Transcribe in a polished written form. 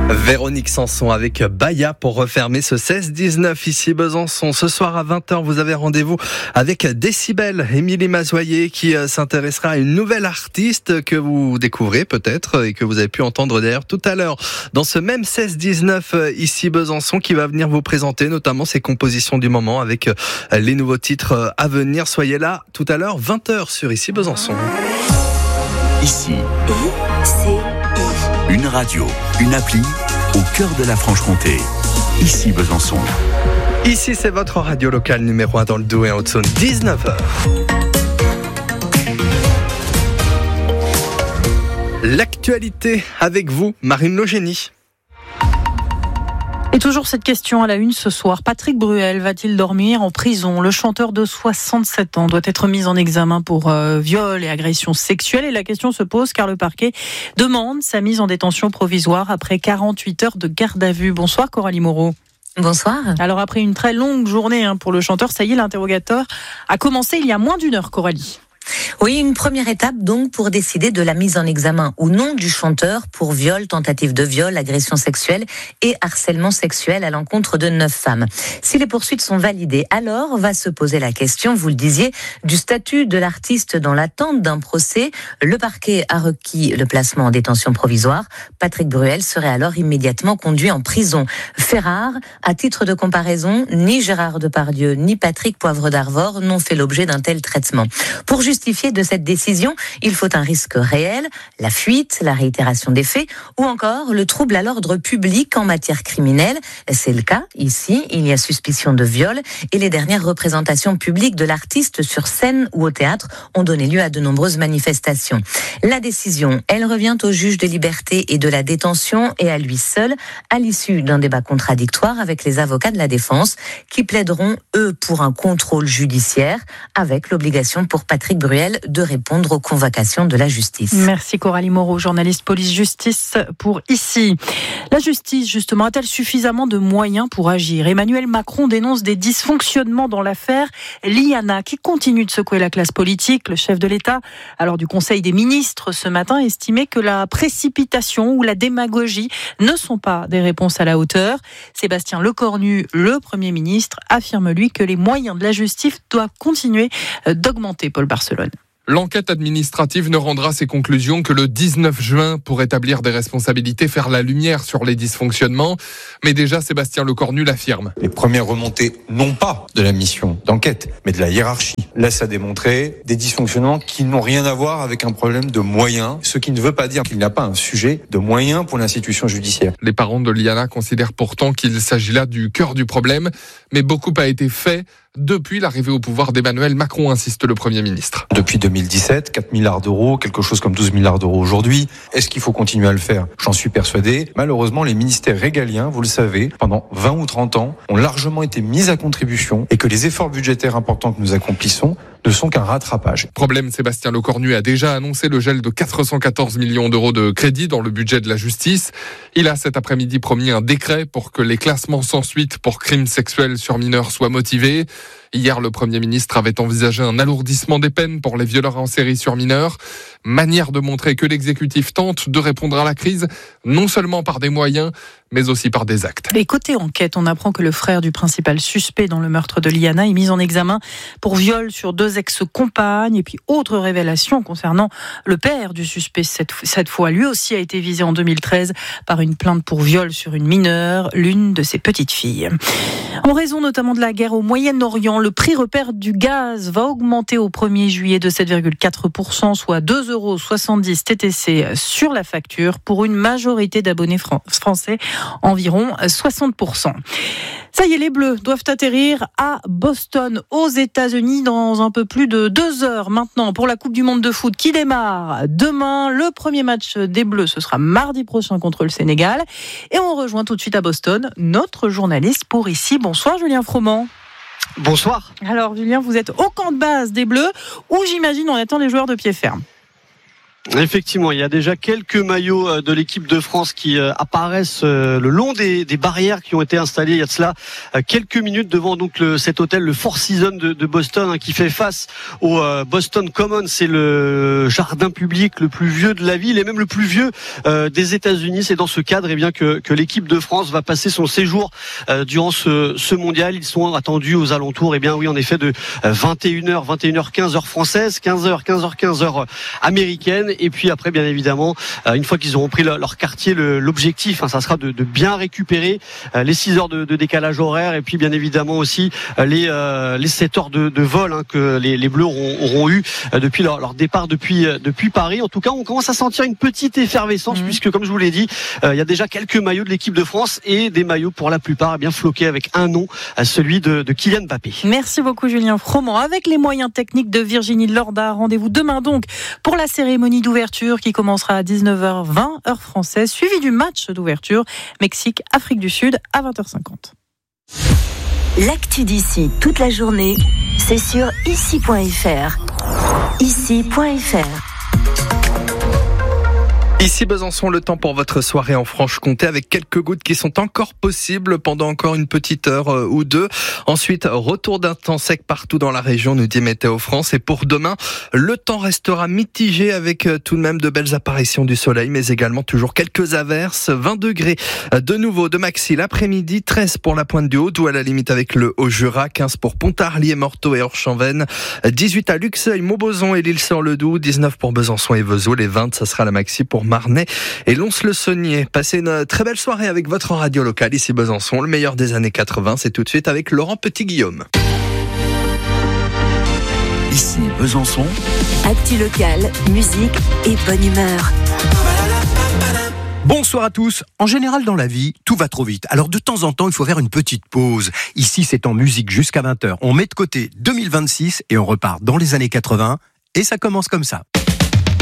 Véronique Sanson avec Baya pour refermer ce 16-19 ici Besançon. Ce soir à 20h, vous avez rendez-vous avec Décibel, Émilie Mazoyer qui s'intéressera à une nouvelle artiste que vous découvrez peut-être et que vous avez pu entendre d'ailleurs tout à l'heure dans ce même 16-19 ici Besançon, qui va venir vous présenter notamment ses compositions du moment avec les nouveaux titres à venir. Soyez là tout à l'heure, 20h sur ici Besançon. Ici, une radio, une appli au cœur de la Franche-Comté. Ici Besançon. Ici, c'est votre radio locale numéro 1 dans le Doubs et en Haute-Saône, 19h. L'actualité avec vous, Marine Logénie. Et toujours cette question à la une ce soir. Patrick Bruel va-t-il dormir en prison ? Le chanteur de 67 ans doit être mis en examen pour viol et agression sexuelle. Et la question se pose car le parquet demande sa mise en détention provisoire après 48 heures de garde à vue. Bonsoir Coralie Moreau. Bonsoir. Alors après une très longue journée pour le chanteur, ça y est, l'interrogatoire a commencé il y a moins d'une heure, Coralie. Oui, une première étape donc pour décider de la mise en examen ou non du chanteur pour viol, tentative de viol, agression sexuelle et harcèlement sexuel à l'encontre de 9 femmes. Si les poursuites sont validées, alors va se poser la question, vous le disiez, du statut de l'artiste dans l'attente d'un procès. Le parquet a requis le placement en détention provisoire. Patrick Bruel serait alors immédiatement conduit en prison. Fait rare, à titre de comparaison, ni Gérard Depardieu ni Patrick Poivre d'Arvor n'ont fait l'objet d'un tel traitement. Pour justifier de cette décision, il faut un risque réel, la fuite, la réitération des faits ou encore le trouble à l'ordre public en matière criminelle. C'est le cas ici, il y a suspicion de viol et les dernières représentations publiques de l'artiste sur scène ou au théâtre ont donné lieu à de nombreuses manifestations. La décision, elle revient au juge des libertés et de la détention et à lui seul, à l'issue d'un débat contradictoire avec les avocats de la défense qui plaideront, eux, pour un contrôle judiciaire avec l'obligation pour Patrick Bruel de répondre aux convocations de la justice. Merci Coralie Moreau, journaliste police-justice pour ici. La justice, justement, a-t-elle suffisamment de moyens pour agir ? Emmanuel Macron dénonce des dysfonctionnements dans l'affaire Liana, qui continue de secouer la classe politique. Le chef de l'État, alors du Conseil des ministres ce matin, estimait que la précipitation ou la démagogie ne sont pas des réponses à la hauteur. Sébastien Lecornu, le Premier ministre, affirme lui que les moyens de la justice doivent continuer d'augmenter, Paul Barcelone. L'enquête administrative ne rendra ses conclusions que le 19 juin pour établir des responsabilités, faire la lumière sur les dysfonctionnements. Mais déjà, Sébastien Lecornu l'affirme. Les premières remontées, non pas de la mission d'enquête, mais de la hiérarchie, laissent à démontrer des dysfonctionnements qui n'ont rien à voir avec un problème de moyens, ce qui ne veut pas dire qu'il n'y a pas un sujet de moyens pour l'institution judiciaire. Les parents de Liana considèrent pourtant qu'il s'agit là du cœur du problème, mais beaucoup a été fait depuis l'arrivée au pouvoir d'Emmanuel Macron, insiste le Premier ministre. Depuis 2017, 4 milliards d'euros, quelque chose comme 12 milliards d'euros aujourd'hui. Est-ce qu'il faut continuer à le faire ? J'en suis persuadé. Malheureusement, les ministères régaliens, vous le savez, pendant 20 ou 30 ans, ont largement été mis à contribution et que les efforts budgétaires importants que nous accomplissons ne sont qu'un rattrapage. Problème, Sébastien Lecornu a déjà annoncé le gel de 414 millions d'euros de crédits dans le budget de la justice. Il a cet après-midi promis un décret pour que les classements sans suite pour crimes sexuels sur mineurs soient motivés. Hier, le Premier ministre avait envisagé un alourdissement des peines pour les violeurs en série sur mineurs. Manière de montrer que l'exécutif tente de répondre à la crise, non seulement par des moyens, mais aussi par des actes. Et côté enquête, on apprend que le frère du principal suspect dans le meurtre de Liana est mis en examen pour viol sur 2 ex-compagnes. Et puis, autre révélation concernant le père du suspect, cette fois, lui aussi a été visé en 2013 par une plainte pour viol sur une mineure, l'une de ses petites filles. En raison notamment de la guerre au Moyen-Orient, le prix repère du gaz va augmenter au 1er juillet de 7,4%, soit 2,70 € TTC sur la facture pour une majorité d'abonnés français, environ 60%. Ça y est, les Bleus doivent atterrir à Boston, aux États-Unis, dans un peu plus de 2 heures maintenant pour la Coupe du Monde de foot qui démarre demain. Le premier match des Bleus, ce sera mardi prochain contre le Sénégal. Et on rejoint tout de suite à Boston notre journaliste pour ici. Bonsoir Julien Froment. Bonsoir. Alors Julien, vous êtes au camp de base des Bleus où j'imagine on attend les joueurs de pied ferme. Effectivement, il y a déjà quelques maillots de l'équipe de France qui apparaissent le long des barrières qui ont été installées il y a de cela quelques minutes devant donc cet hôtel, le Four Seasons de Boston, qui fait face au Boston Common. C'est le jardin public le plus vieux de la ville et même le plus vieux des États-Unis. C'est dans ce cadre que l'équipe de France va passer son séjour durant ce mondial. Ils sont attendus aux alentours, en effet, de 21h15 heure française, 15h heure américaine. Et puis après, bien évidemment, une fois qu'ils auront pris leur quartier, l'objectif, ça sera de bien récupérer les 6 heures de décalage horaire et puis bien évidemment aussi les 7 heures de vol que les Bleus auront eu depuis leur départ depuis Paris. En tout cas, on commence à sentir une petite effervescence puisque, comme je vous l'ai dit, il y a déjà quelques maillots de l'équipe de France et des maillots pour la plupart bien floqués avec un nom, celui de Kylian Mbappé. Merci beaucoup Julien Froment. Avec les moyens techniques de Virginie Lorda, rendez-vous demain donc pour la cérémonie d'ouverture qui commencera à 19h20 heure française, suivi du match d'ouverture Mexique-Afrique du Sud à 20h50. L'actu d'ici toute la journée, c'est sur ici.fr. Ici.fr. Ici Besançon, le temps pour votre soirée en Franche-Comté avec quelques gouttes qui sont encore possibles pendant encore une petite heure ou deux. Ensuite, retour d'un temps sec partout dans la région, nous dit Météo France. Et pour demain, le temps restera mitigé avec tout de même de belles apparitions du soleil, mais également toujours quelques averses. 20 degrés de nouveau de maxi l'après-midi, 13 pour la Pointe du Haut, à la limite avec le Haut-Jura, 15 pour Pontarlier, Morteau et Orchamps-Vennes, 18 à Luxeuil, Montbozon et l'Île-sur-le-Doubs, 19 pour Besançon et Vesoul, et 20, ça sera la maxi pour Marnay et Lons-le-Saunier. Passez une très belle soirée avec votre radio locale ici Besançon. Le meilleur des années 80, c'est tout de suite avec Laurent Petit-Guillaume. Ici Besançon. Actu locale, musique et bonne humeur. Bonsoir à tous. En général, dans la vie, tout va trop vite. Alors, de temps en temps, il faut faire une petite pause. Ici, c'est en musique jusqu'à 20h. On met de côté 2026 et on repart dans les années 80. Et ça commence comme ça.